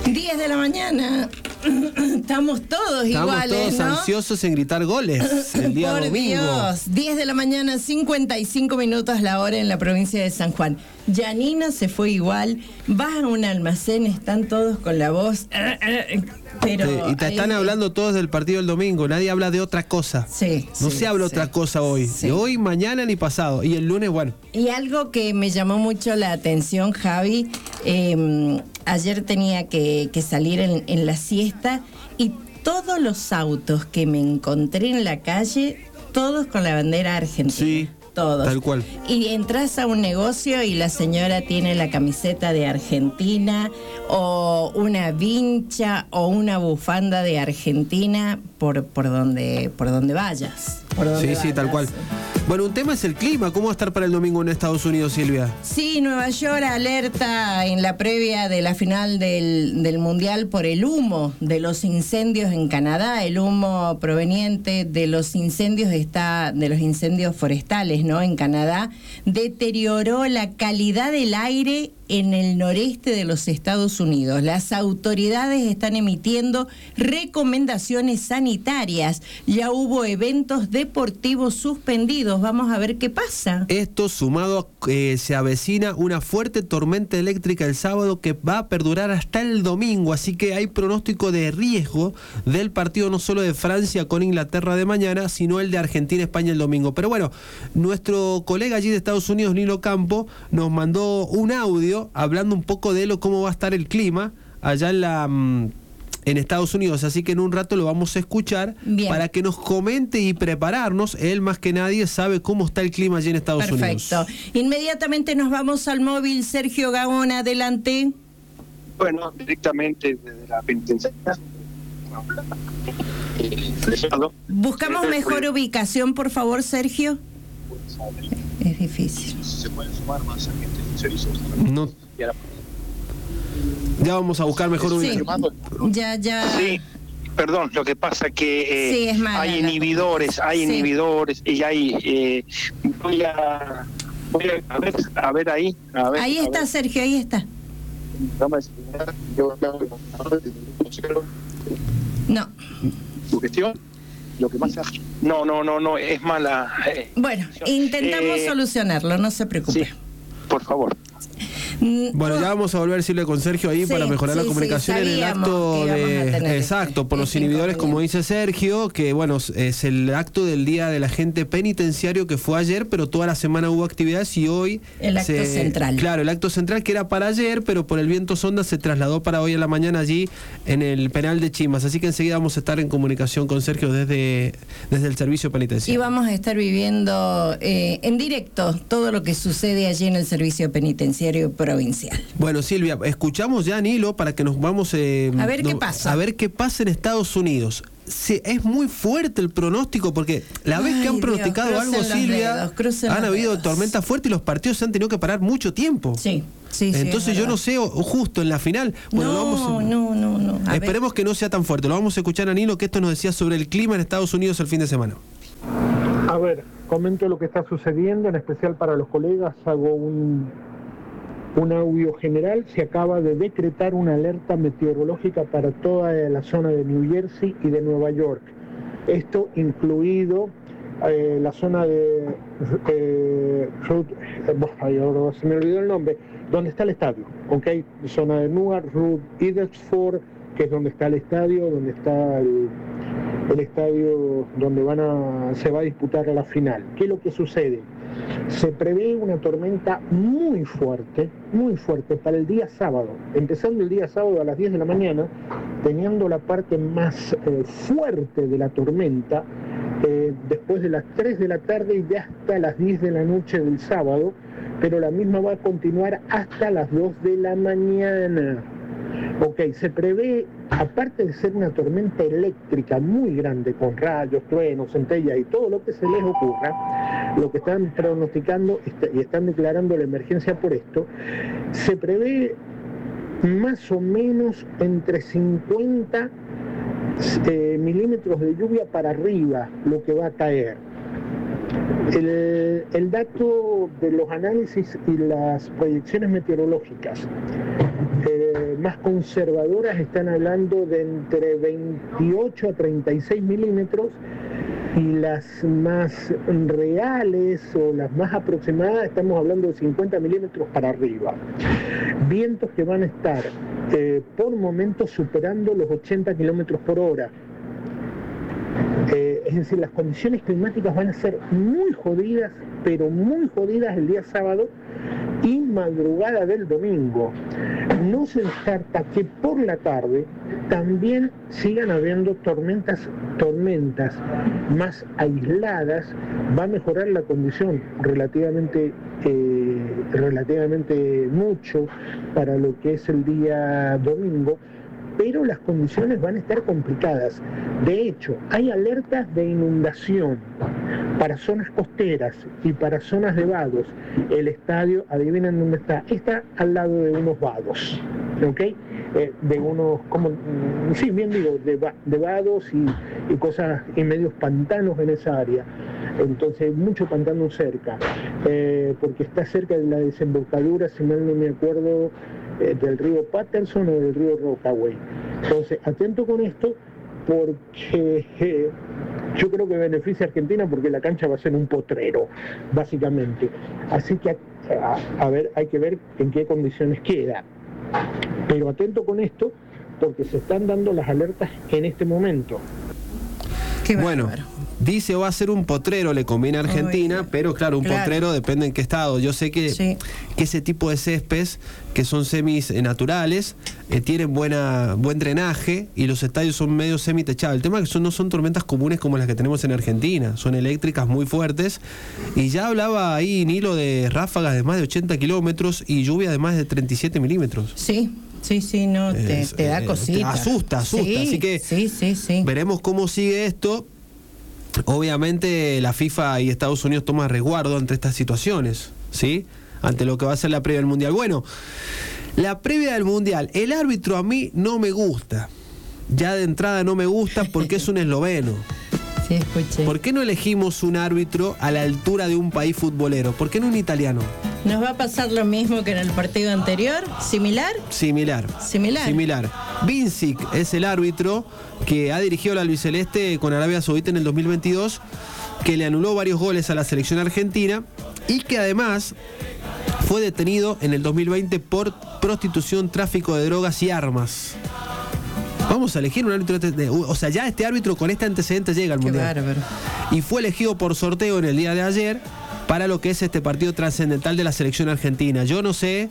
10 de la mañana. Estamos todos iguales, Estamos todos ansiosos en gritar goles el día Por domingo. Dios, 10 de la mañana, 55 minutos la hora en la provincia de San Juan. Yanina se fue igual. Vas a un almacén, están todos con la voz. Pero Y te están hablando todos del partido del domingo. Nadie habla de otra cosa. Sí, No sí, se habla sí. otra cosa hoy. Sí. Ni hoy, mañana, ni pasado. Y el lunes, bueno. Y algo que me llamó mucho la atención, Javi, ayer tenía que salir en la siesta y todos los autos que me encontré en la calle, todos con la bandera argentina. Sí, todos. tal cual. Y entras a un negocio y la señora tiene la camiseta de Argentina o una vincha o una bufanda de Argentina por donde vayas. Por donde Sí, tal vayas. cual. Bueno, un tema es el clima. ¿Cómo va a estar para el domingo en Estados Unidos, Silvia? Sí, Nueva York alerta en la previa de la final del Mundial por el humo de los incendios en Canadá. El humo proveniente de los incendios forestales, ¿no? En Canadá deterioró la calidad del aire en el noreste de los Estados Unidos. Las autoridades están emitiendo recomendaciones sanitarias. Ya hubo eventos deportivos suspendidos. Vamos a ver qué pasa. Esto sumado a que se avecina una fuerte tormenta eléctrica el sábado que va a perdurar hasta el domingo, así que hay pronóstico de riesgo del partido no solo de Francia con Inglaterra de mañana, sino el de Argentina-España el domingo. Pero bueno, nuestro colega allí de Estados Unidos, Nilo Campo, nos mandó un audio hablando un poco de cómo va a estar el clima allá en Estados Unidos, así que en un rato lo vamos a escuchar. Bien. Para que nos comente y prepararnos. Él más que nadie sabe cómo está el clima allí en Estados Unidos. Perfecto. Inmediatamente nos vamos al móvil. Sergio Gaón, adelante. Bueno, directamente desde la penitenciaria. Buscamos mejor ubicación, por favor, Sergio. Es difícil. ¿Se pueden sumar más agentes de servicios? No. Ya vamos a buscar mejor ubicación. Ya. Sí, perdón, lo que pasa que sí, es mala, hay inhibidores, y hay... voy a ver ahí. Ahí está, Sergio, ahí está. No. ¿Tu gestión? Lo que más hace. No, es mala. Bueno, intentamos solucionarlo, no se preocupe. Sí, por favor. Bueno, ya vamos a volver, Silvia, con Sergio ahí para mejorar la comunicación en el acto de... Exacto, por los inhibidores, como dice Sergio, que bueno, es el acto del Día del Agente Penitenciario que fue ayer, pero toda la semana hubo actividades y hoy... El acto central. Claro, el acto central que era para ayer, pero por el viento sonda se trasladó para hoy en la mañana allí en el penal de Chimas. Así que enseguida vamos a estar en comunicación con Sergio desde el servicio penitenciario. Y vamos a estar viviendo en directo todo lo que sucede allí en el servicio penitenciario provincial. Bueno, Silvia, escuchamos ya a Nilo para que nos vamos a ver qué pasa. A ver qué pasa en Estados Unidos. Sí, es muy fuerte el pronóstico porque la vez que han pronosticado algo, Silvia, han habido tormentas fuertes y los partidos se han tenido que parar mucho tiempo. Sí. Entonces yo no sé, justo en la final. Bueno, no. Esperemos que no sea tan fuerte. Lo vamos a escuchar a Nilo, que esto nos decía sobre el clima en Estados Unidos el fin de semana. A ver, comento lo que está sucediendo, en especial para los colegas, hago un audio general. Se acaba de decretar una alerta meteorológica para toda la zona de New Jersey y de Nueva York. Esto incluido la zona de se me olvidó el nombre, donde está el estadio, ¿ok? Zona de Newark, Route Edwardsford, que es donde está el estadio, donde está el estadio donde se va a disputar la final. ¿Qué es lo que sucede? Se prevé una tormenta muy fuerte para el día sábado, empezando el día sábado a las 10 de la mañana, teniendo la parte más fuerte de la tormenta después de las 3 de la tarde y de hasta las 10 de la noche del sábado, pero la misma va a continuar hasta las 2 de la mañana. Ok, se prevé, aparte de ser una tormenta eléctrica muy grande, con rayos, truenos, centellas y todo lo que se les ocurra, lo que están pronosticando y están declarando la emergencia por esto, se prevé más o menos entre 50 milímetros de lluvia para arriba lo que va a caer. El dato de los análisis y las proyecciones meteorológicas más conservadoras están hablando de entre 28 a 36 milímetros, y las más reales o las más aproximadas estamos hablando de 50 milímetros para arriba. Vientos que van a estar por momentos superando los 80 kilómetros por hora. Es decir, las condiciones climáticas van a ser muy jodidas, pero muy jodidas el día sábado y madrugada del domingo. No se descarta que por la tarde también sigan habiendo tormentas más aisladas. Va a mejorar la condición relativamente mucho para lo que es el día domingo, pero las condiciones van a estar complicadas. De hecho, hay alertas de inundación para zonas costeras y para zonas de vados. El estadio, adivinen dónde está. Está al lado de unos vados, ¿ok? De unos, sí, bien digo, de vados y cosas, y medios pantanos en esa área. Entonces hay mucho pantano cerca, porque está cerca de la desembocadura, si mal no me acuerdo, del río Patterson o del río Rockaway. Entonces, atento con esto, porque yo creo que beneficia a Argentina, porque la cancha va a ser un potrero, básicamente. Así que, a ver, hay que ver en qué condiciones queda. Pero atento con esto, porque se están dando las alertas en este momento. Bueno, dice va a ser un potrero, le conviene a Argentina, pero claro, potrero depende en qué estado. Yo sé que ese tipo de césped, que son semis naturales, tienen buen drenaje y los estadios son medio semitechados. El tema es que no son tormentas comunes como las que tenemos en Argentina, son eléctricas muy fuertes, y ya hablaba ahí Nilo de ráfagas de más de 80 kilómetros y lluvia de más de 37 milímetros. Sí, no, te da cosita. Asusta, así que veremos cómo sigue esto. Obviamente la FIFA y Estados Unidos toman resguardo ante estas situaciones, ¿sí? Ante lo que va a ser la previa del Mundial. Bueno, la previa del Mundial, el árbitro a mí no me gusta. Ya de entrada no me gusta porque es un esloveno. Sí, escuché. ¿Por qué no elegimos un árbitro a la altura de un país futbolero? ¿Por qué no un italiano? ¿Nos va a pasar lo mismo que en el partido anterior? ¿Similar? Similar. Vincic es el árbitro que ha dirigido la albiceleste con Arabia Saudita en el 2022, que le anuló varios goles a la selección argentina y que además fue detenido en el 2020 por prostitución, tráfico de drogas y armas. Vamos a elegir un árbitro, o sea, ya este árbitro con este antecedente llega al Mundial. Bárbaro. Y fue elegido por sorteo en el día de ayer para lo que es este partido trascendental de la selección argentina. Yo no sé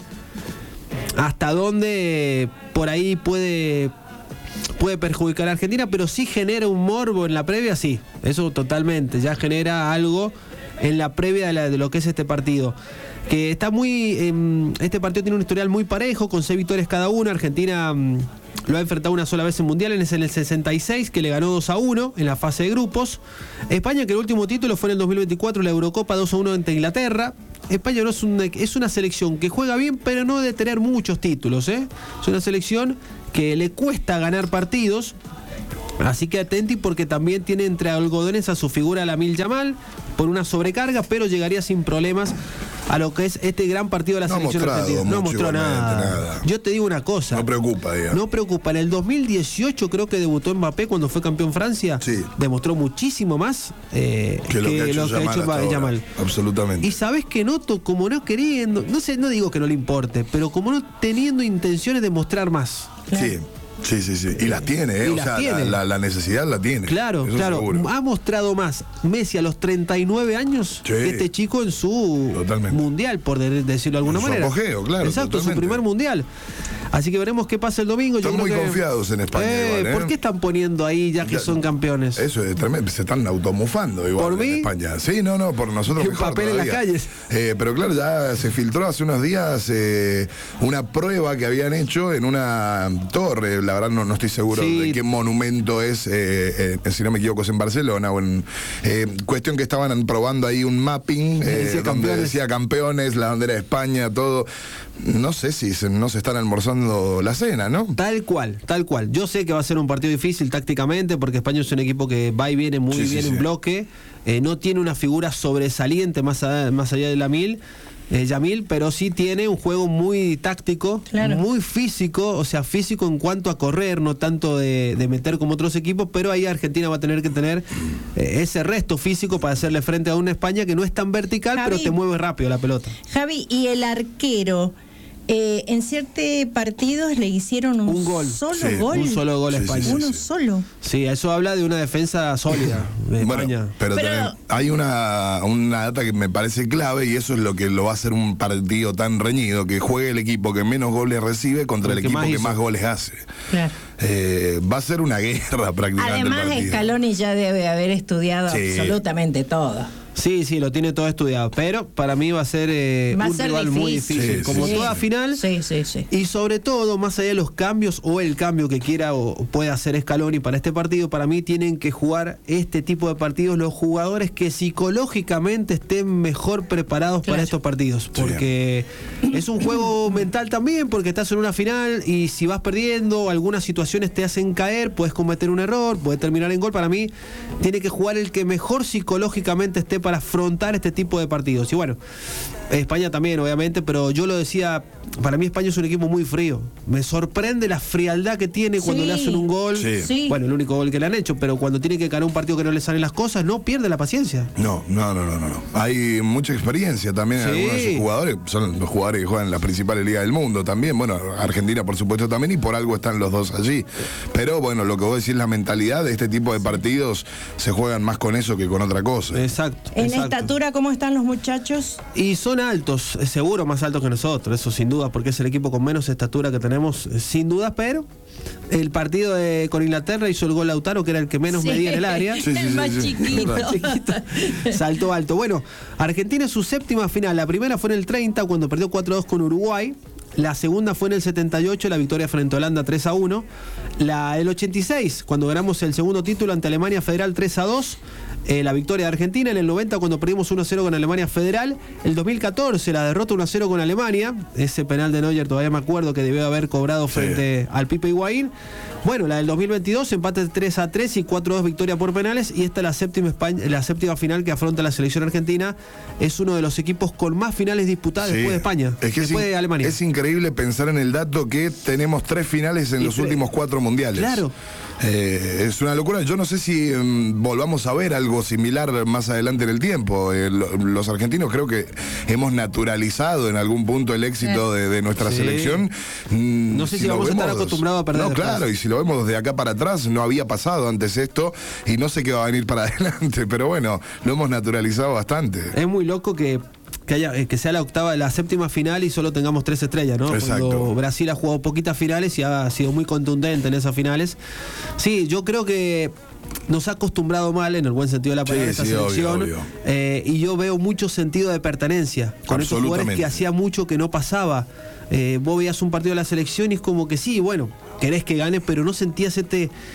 hasta dónde por ahí puede perjudicar a Argentina, pero sí genera un morbo en la previa, sí, eso totalmente, ya genera algo en la previa de lo que es este partido. Que está este partido tiene un historial muy parejo, con 6 victorias cada uno. Argentina lo ha enfrentado una sola vez en mundiales, en el 66, que le ganó 2-1 en la fase de grupos. España, que el último título fue en el 2024, la Eurocopa 2-1 ante Inglaterra. España no es una selección que juega bien, pero no de tener muchos títulos, Es una selección que le cuesta ganar partidos. Así que atenti, porque también tiene entre algodones a su figura Lamine Yamal por una sobrecarga, pero llegaría sin problemas a lo que es este gran partido de la selección argentina. No mostró nada. Yo te digo una cosa. No preocupa, digamos. No preocupa. En el 2018 creo que debutó Mbappé cuando fue campeón Francia. Sí. Demostró muchísimo más que lo que ha hecho Yamal. Absolutamente. Y sabes que noto como no queriendo, no digo que no le importe, pero como no teniendo intenciones de mostrar más. Claro. Sí. Y las tiene, Y la necesidad la tiene. Claro. Seguro. Ha mostrado más Messi a los 39 años que este chico en su mundial, por decirlo de alguna manera. Apogeo, claro. Exacto, totalmente. Su primer mundial. Así que veremos qué pasa el domingo. Están muy confiados en España. ¿Por qué están poniendo ahí ya que son campeones? Eso es tremendo. Se están automufando igual. ¿Por mí? En España. Sí, no, por nosotros un mejor papel todavía. En las calles. Pero claro, ya se filtró hace unos días una prueba que habían hecho en una torre. La verdad no estoy seguro de qué monumento es, si no me equivoco es en Barcelona, o en cuestión que estaban probando ahí un mapping donde decía campeones, la bandera de España, todo. No sé si no se están almorzando la cena, ¿no? Tal cual. Yo sé que va a ser un partido difícil tácticamente, porque España es un equipo que va y viene muy bien en bloque, no tiene una figura sobresaliente más allá de Lamine, Yamil, pero sí tiene un juego muy táctico, Claro. muy físico, o sea, físico en cuanto a correr, no tanto de meter como otros equipos, pero ahí Argentina va a tener que tener ese resto físico para hacerle frente a una España que no es tan vertical, Javi. pero te mueve rápido la pelota. Javi, y el arquero, en ciertos partidos le hicieron un gol. solo Sí, gol. Un solo gol a Sí, sí, España. sí. Uno solo. Sí, eso habla de una defensa sólida de Bueno, España. pero hay una data que me parece clave y eso es lo que lo va a hacer un partido tan reñido, que juegue el equipo que menos goles recibe contra el El que equipo más que hizo. más goles hace. Claro. Va a ser una guerra prácticamente. Además, el partido. Scaloni ya debe haber estudiado Sí. absolutamente todo. Sí, lo tiene todo estudiado, pero para mí va a ser Va a un ser rival muy difícil. difícil, Sí, como sí, toda sí. final. Sí, sí, sí. Y sobre todo, más allá de los cambios o el cambio que quiera o pueda hacer Scaloni para este partido, para mí tienen que jugar este tipo de partidos los jugadores que psicológicamente estén mejor preparados Claro. para estos partidos. Porque es un juego mental también, porque estás en una final y si vas perdiendo, algunas situaciones te hacen caer, puedes cometer un error, puedes terminar en gol. Para mí, tiene que jugar el que mejor psicológicamente esté para afrontar este tipo de partidos. Y bueno, España también, obviamente, pero yo lo decía, para mí España es un equipo muy frío. Me sorprende la frialdad que tiene cuando Sí. le hacen un gol. Sí. Sí. Bueno, el único gol que le han hecho, pero cuando tiene que ganar un partido que no le salen las cosas, no pierde la paciencia. No. Hay mucha experiencia también en Sí. algunos de sus jugadores. Son los jugadores que juegan en las principales ligas del mundo también. Bueno, Argentina por supuesto también y por algo están los dos allí. Pero bueno, lo que vos decís, la mentalidad de este tipo de partidos se juegan más con eso que con otra cosa. Exacto. En exacto. estatura, ¿cómo están los muchachos? Y son altos, seguro más altos que nosotros, eso sin duda, porque es el equipo con menos estatura que tenemos, sin duda, pero el partido con Inglaterra hizo el gol Lautaro, que era el que menos Sí. medía en el área. Sí, sí, el sí, más sí. chiquito. Chiquito. Saltó alto. Bueno, Argentina es su séptima final. La primera fue en el 30, cuando perdió 4-2 con Uruguay. La segunda fue en el 78, la victoria frente a Holanda 3-1. El 86, cuando ganamos el segundo título ante Alemania Federal 3-2. La victoria de Argentina. En el 90, cuando perdimos 1-0 con Alemania Federal. El 2014, la derrota 1-0 con Alemania. Ese penal de Neuer todavía me acuerdo que debió haber cobrado frente al Pipe Higuaín. Bueno, la del 2022, empate 3-3 y 4-2 victoria por penales. Y esta es la séptima final que afronta la selección argentina. Es uno de los equipos con más finales disputadas Sí. después de España, Es que después de Alemania. Es increíble pensar en el dato que tenemos 3 finales en Y los tres. últimos 4 mundiales. Claro. Es una locura. Yo no sé si volvamos a ver algo similar más adelante en el tiempo. Los argentinos creo que hemos naturalizado en algún punto el éxito de nuestra Sí. selección. No sé si lo vamos a estar acostumbrados a perder No, después. claro, y si lo vemos desde acá para atrás, no había pasado antes esto y no sé qué va a venir para adelante, pero bueno, lo hemos naturalizado bastante. Es muy loco que sea la séptima final y solo tengamos 3 estrellas, ¿no? Exacto. Cuando Brasil ha jugado poquitas finales y ha sido muy contundente en esas finales. Sí, yo creo que nos ha acostumbrado mal, en el buen sentido de la palabra, Sí, esta sí, selección. obvio. Y yo veo mucho sentido de pertenencia con estos jugadores Absolutamente. que hacía mucho que no pasaba. Vos veías un partido de la selección y es como que sí, bueno, querés que gane, pero no sentías que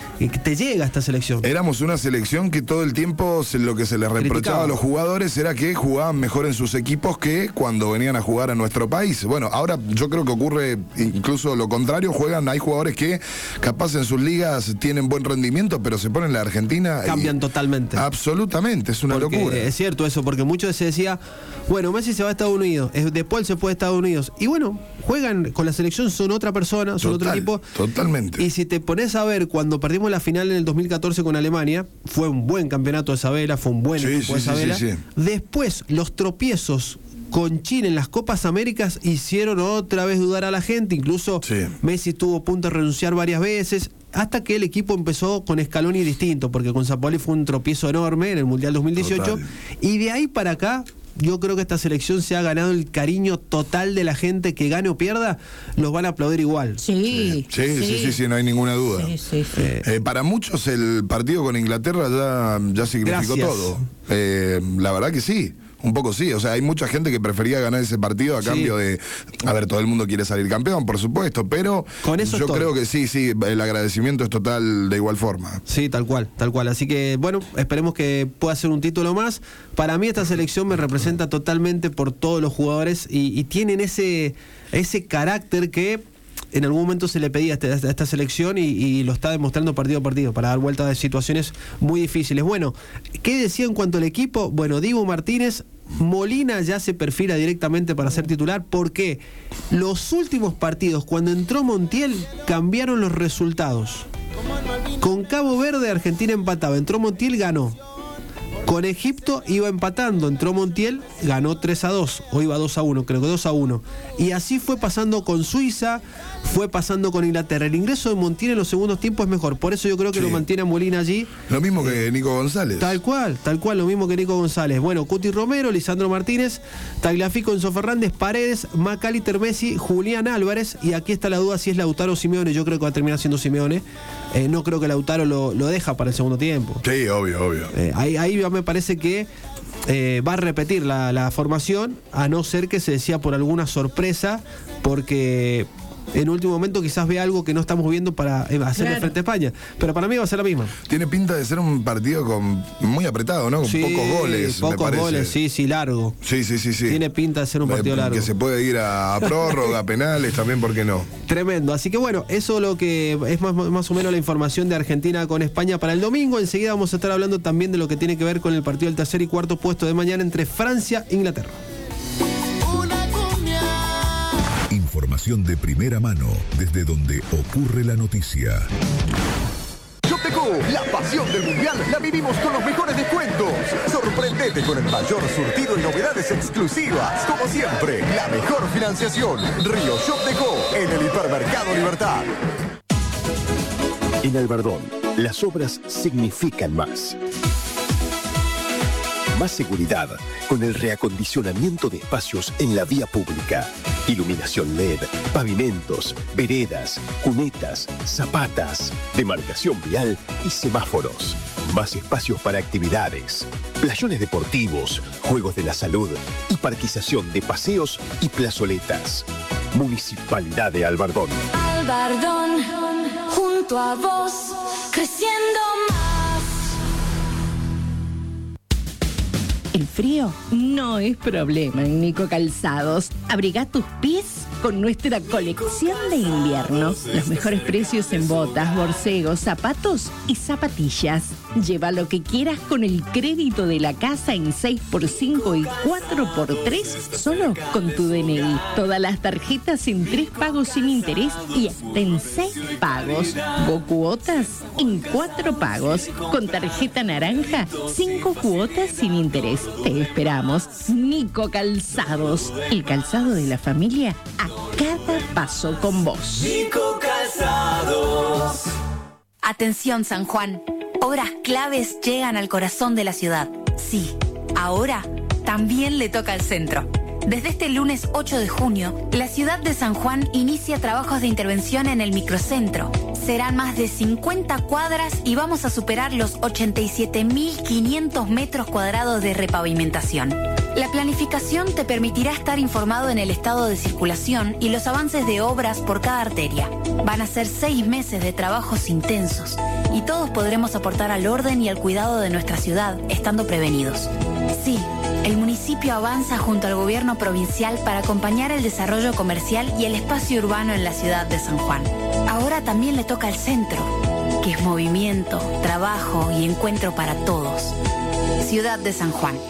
te llega esta selección. Éramos una selección que todo el tiempo lo que se les reprochaba Criticaba. a los jugadores era que jugaban mejor en sus equipos que cuando venían a jugar a nuestro país. Bueno, ahora yo creo que ocurre incluso lo contrario, hay jugadores que capaz en sus ligas tienen buen rendimiento, pero se ponen en la Argentina y Cambian totalmente. absolutamente, es una Porque locura. es cierto eso, porque muchos se decía, bueno, Messi se va a Estados Unidos, después se fue a Estados Unidos. Y bueno, juegan con la selección, son otra persona, son otro equipo. Totalmente. Y si te pones a ver, cuando perdimos la final en el 2014 con Alemania, fue un buen campeonato de Sabela, fue un buen Sí, equipo de sí, Sabela. sí, sí. Después, los tropiezos con Chile en las Copas Américas hicieron otra vez dudar a la gente. Incluso Sí. Messi estuvo a punto de renunciar varias veces, hasta que el equipo empezó con Scaloni distinto, porque con Zapoli fue un tropiezo enorme en el Mundial 2018. Total. Y de ahí para acá, yo creo que esta selección se ha ganado el cariño total de la gente, que gane o pierda, los van a aplaudir igual. Sí. Sí, no hay ninguna duda. Sí, sí, sí. Para muchos el partido con Inglaterra ya significó Gracias. todo. La verdad que sí. Un poco sí, o sea, hay mucha gente que prefería ganar ese partido a Sí. cambio de... A ver, todo el mundo quiere salir campeón, por supuesto, pero Con eso es yo todo. creo que sí, el agradecimiento es total de igual forma. Sí, tal cual, tal cual. Así que, bueno, esperemos que pueda ser un título más. Para mí esta selección me representa totalmente por todos los jugadores y tienen ese carácter que en algún momento se le pedía a esta selección y lo está demostrando partido a partido para dar vuelta de situaciones muy difíciles. Bueno, ¿qué decía en cuanto al equipo? Bueno, Dibu Martínez, Molina ya se perfila directamente para ser titular porque los últimos partidos, cuando entró Montiel, cambiaron los resultados. Con Cabo Verde, Argentina empataba, entró Montiel, ganó. Con Egipto iba empatando, entró Montiel, ganó 3-2, o iba 2-1, creo que 2-1. Y así fue pasando con Suiza, fue pasando con Inglaterra. El ingreso de Montiel en los segundos tiempos es mejor, por eso yo creo que lo mantiene a Molina allí. Lo mismo que Nico González. Tal cual, lo mismo que Nico González. Bueno, Cuti Romero, Lisandro Martínez, Tagliafico, Enzo Fernández, Paredes, Macaliter Messi, Julián Álvarez, y aquí está la duda si es Lautaro o Simeone. Yo creo que va a terminar siendo Simeone. No creo que Lautaro lo deja para el segundo tiempo. Sí, obvio. Ahí me parece que va a repetir la formación, a no ser que se decía por alguna sorpresa, porque en último momento quizás vea algo que no estamos viendo para hacerle frente a España. Pero para mí va a ser la misma. Tiene pinta de ser un partido muy apretado, ¿no? Con pocos goles, me parece. Goles, sí, largo. Sí. Tiene pinta de ser un partido largo. Que se puede ir a prórroga, penales, también, ¿por qué no? Tremendo. Así que bueno, eso lo que es más o menos la información de Argentina con España para el domingo. Enseguida vamos a estar hablando también de lo que tiene que ver con el partido del tercer y cuarto puesto de mañana entre Francia e Inglaterra. Información de primera mano desde donde ocurre la noticia. Shopdeco, la pasión del mundial la vivimos con los mejores descuentos. Sorprendete con el mayor surtido y novedades exclusivas. Como siempre, la mejor financiación. Río Shopdeco, en el Hipermercado Libertad. En Albardón, las obras significan más. Más seguridad con el reacondicionamiento de espacios en la vía pública. Iluminación LED, pavimentos, veredas, cunetas, zapatas, demarcación vial y semáforos. Más espacios para actividades, playones deportivos, juegos de la salud y parquización de paseos y plazoletas. Municipalidad de Albardón. Albardón, junto a vos, creciendo más. El frío no es problema en Nico Calzados. Abriga tus pies con nuestra colección de invierno. Los mejores precios en botas, borcegos, zapatos y zapatillas. Lleva lo que quieras con el crédito de la casa en 6x5 y 4x3 solo con tu DNI. Todas las tarjetas en 3 pagos sin interés y hasta en 6 pagos. Cuotas en 4 pagos. Con tarjeta naranja, 5 cuotas sin interés. Te esperamos. Nico Calzados, el calzado de la familia a cada paso con vos. Nico Calzados. Atención, San Juan. Obras claves llegan al corazón de la ciudad. Sí, ahora también le toca al centro. Desde este lunes 8 de junio, la ciudad de San Juan inicia trabajos de intervención en el microcentro. Serán más de 50 cuadras y vamos a superar los 87.500 metros cuadrados de repavimentación. La planificación te permitirá estar informado en el estado de circulación y los avances de obras por cada arteria. Van a ser 6 meses de trabajos intensos y todos podremos aportar al orden y al cuidado de nuestra ciudad, estando prevenidos. Sí, el municipio avanza junto al gobierno provincial para acompañar el desarrollo comercial y el espacio urbano en la ciudad de San Juan. Ahora también le toca al centro, que es movimiento, trabajo y encuentro para todos. Ciudad de San Juan.